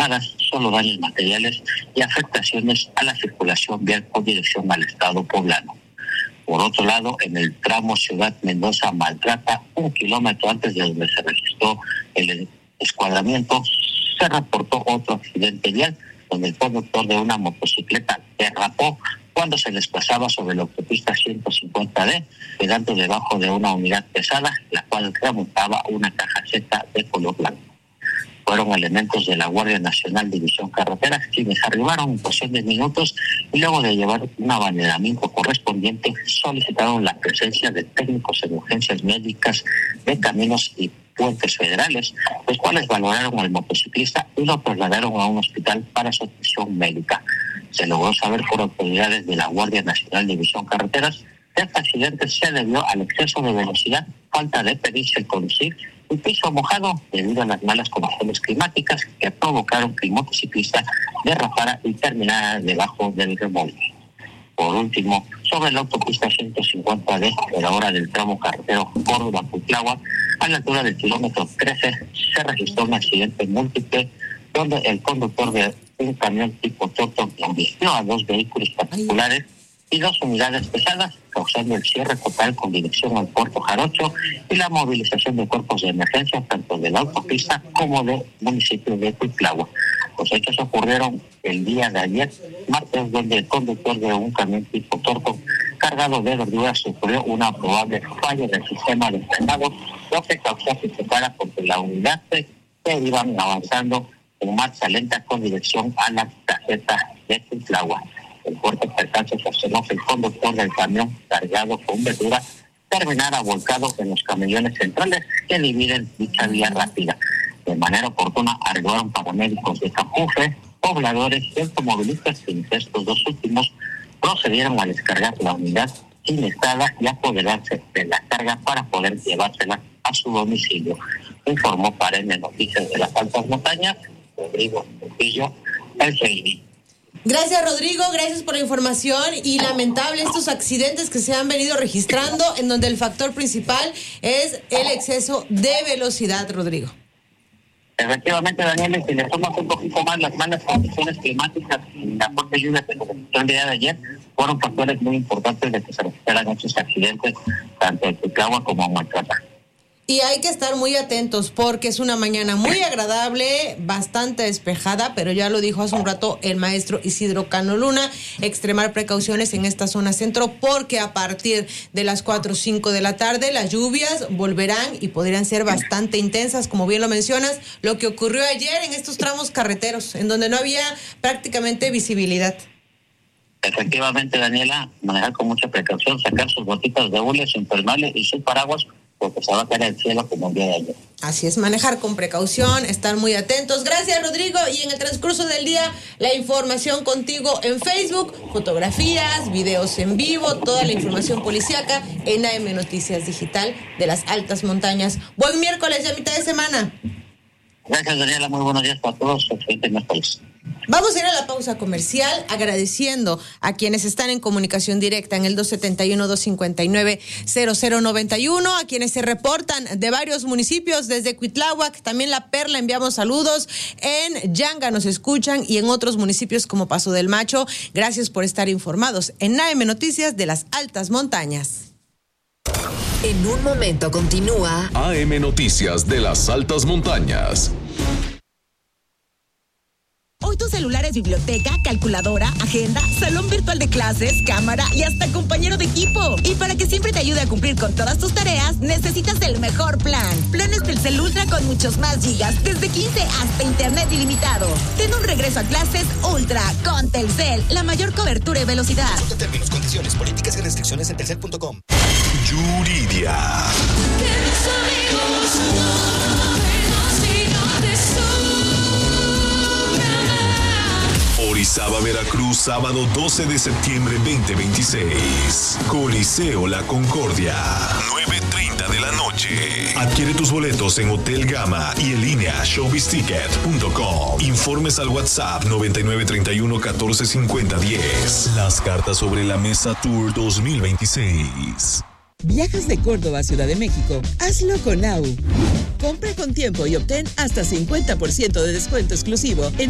lastimadas, solo daños materiales y afectaciones a la circulación vial con dirección al estado poblano. Por otro lado, en el tramo Ciudad Mendoza-Maltrata, 1 kilómetro antes de donde se registró el escuadramiento, se reportó otro accidente vial donde el conductor de una motocicleta derrapó cuando se desplazaba sobre la autopista 150D, quedando debajo de una unidad pesada, la cual remontaba una caja seca de color blanco. Fueron elementos de la Guardia Nacional División Carreteras quienes arribaron en cuestión de minutos y luego de llevar un abanderamiento correspondiente solicitaron la presencia de técnicos en urgencias médicas de caminos y puentes federales, los cuales valoraron al motociclista y lo trasladaron a un hospital para su atención médica. Se logró saber por autoridades de la Guardia Nacional División Carreteras que este accidente se debió al exceso de velocidad, falta de pericia al conducir y piso mojado debido a las malas condiciones climáticas que provocaron que el motociclista derrapara y terminara debajo del remolque. Por último, sobre la autopista 150D de la hora del tramo carretero Córdoba-Cuitláhuac, a la altura del kilómetro 13, se registró un accidente múltiple donde el conductor de un camión tipo Toto embistió a 2 vehículos particulares y 2 unidades pesadas, causando el cierre total con dirección al Puerto Jarocho y la movilización de cuerpos de emergencia tanto de la autopista como del municipio de Cuitláhuac. Los hechos ocurrieron el día de ayer, martes, donde el conductor de un camión tipo Torto cargado de verduras sufrió una probable falla del sistema de frenado, lo que causó que chocara contra la unidad que iban avanzando en marcha lenta con dirección a la caseta de Cuitláhuac. El fuerte percance ocasionó que el conductor del camión cargado con verdura terminara volcado en los camellones centrales que dividen dicha vía rápida. De manera oportuna arribaron paramédicos de Capufe, pobladores y automovilistas, y estos 2 últimos procedieron a descargar la unidad siniestrada y apoderarse de la carga para poder llevársela a su domicilio. Informó para N Noticias de las Altas Montañas, Rodrigo Trujillo, el CID. Gracias, Rodrigo, gracias por la información. Y lamentable estos accidentes que se han venido registrando en donde el factor principal es el exceso de velocidad, Rodrigo. Efectivamente, Daniel, si le tomas un poquito más las malas condiciones climáticas y la fuerte lluvia que se registró el día de ayer, fueron factores muy importantes de que se registraran estos accidentes, tanto en Cuitláhuac como en Maltrata. Y hay que estar muy atentos porque es una mañana muy agradable, bastante despejada, pero ya lo dijo hace un rato el maestro Isidro Cano Luna, extremar precauciones en esta zona centro porque a partir de las 4 o 5 de la tarde las lluvias volverán y podrían ser bastante intensas, como bien lo mencionas, lo que ocurrió ayer en estos tramos carreteros, en donde no había prácticamente visibilidad. Efectivamente, Daniela, manejar con mucha precaución, sacar sus botitas de hule, su impermeable y sus paraguas, porque se va a caer el cielo como el día de ayer. Así es, manejar con precaución, estar muy atentos. Gracias, Rodrigo. Y en el transcurso del día, la información contigo en Facebook, fotografías, videos en vivo, toda la información policíaca en AM Noticias Digital de las Altas Montañas. Buen miércoles, ya mitad de semana. Gracias, Daniela. Muy buenos días para todos. Excelente miércoles. Vamos a ir a la pausa comercial agradeciendo a quienes están en comunicación directa en el 271-259-0091, a quienes se reportan de varios municipios desde Cuitláhuac, también La Perla, enviamos saludos, en Yanga nos escuchan y en otros municipios como Paso del Macho. Gracias por estar informados en AM Noticias de las Altas Montañas. En un momento continúa AM Noticias de las Altas Montañas. Hoy tu celular es biblioteca, calculadora, agenda, salón virtual de clases, cámara y hasta compañero de equipo. Y para que siempre te ayude a cumplir con todas tus tareas, necesitas el mejor plan. Planes Telcel Ultra con muchos más gigas, desde 15 hasta internet ilimitado. Ten un regreso a clases Ultra con Telcel, la mayor cobertura y velocidad. Consulta términos, condiciones, políticas y restricciones en telcel.com. Yuridia. Orizaba, Veracruz, sábado 12 de septiembre 2026. Coliseo La Concordia, 9:30 de la noche. Adquiere tus boletos en Hotel Gama y en línea showbizticket.com. Informes al WhatsApp 9931-1450-10. Las cartas sobre la mesa Tour 2026. ¿Viajas de Córdoba a Ciudad de México? Hazlo con AU. Compra con tiempo y obtén hasta 50% de descuento exclusivo en